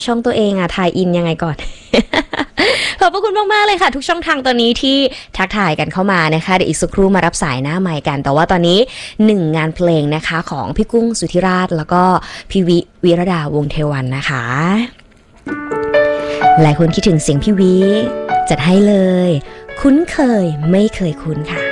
ช่องตัวเองอะถ่ายอินยังไงก่อน ขอบพระคุณมากๆเลยค่ะทุกช่องทางตอนนี้ที่ทักทายกันเข้ามานะคะเดี๋ยวอีกสักครู่มารับสายหน้าไมค์กันแต่ว่าตอนนี้1งานเพลงนะคะของพี่กุ้งสุธิราชแล้วก็พี่วิรดาวงศ์เทวันนะคะหลายคนคิดถึงเสียงพี่วิจัดให้เลยคุ้นเคยไม่เคยคุ้นค่ะ